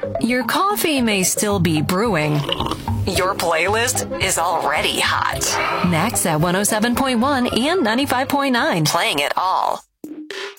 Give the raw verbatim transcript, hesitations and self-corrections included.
Your coffee may still be brewing. Your playlist is already hot. Next at one oh seven point one and ninety-five point nine. Playing it all.